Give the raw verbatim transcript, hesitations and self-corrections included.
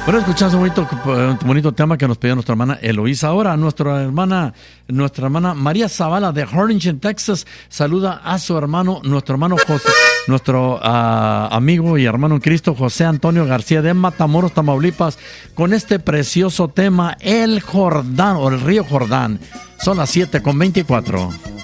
Bueno, escuchamos un bonito, un bonito tema que nos pidió nuestra hermana Eloísa. Ahora, nuestra hermana, nuestra hermana María Zavala de Harlingen, Texas, saluda a su hermano, nuestro hermano José, nuestro uh, amigo y hermano en Cristo, José Antonio García de Matamoros, Tamaulipas, con este precioso tema, el Jordán, o el río Jordán. Son las siete con veinticuatro.